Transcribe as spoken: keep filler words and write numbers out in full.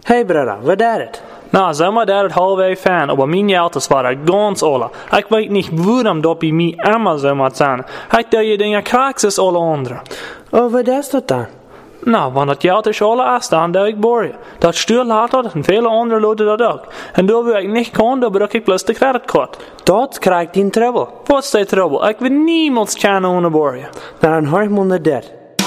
Hey brother, wat is het? Nou, zeg maar dat het halfweg fijn, aber mijn autos waren ganz alle. Ik weet niet waarom dat bij mij allemaal zo moet zijn. Ik doe je dingen kraaks als alle anderen. Oh, wat is dat dan? Nou, want dat jouw is alle afstaan, dat ik borgen. Dat stuur later en vele andere loten dat ook. En daar wil ik niet komen, dan gebruik ik plus de creditcard. Dat krijgt in trouble. Wat is die trouble? Ik wil niemand kennen onder borgen. Nou, dan hoor ik me onder dat.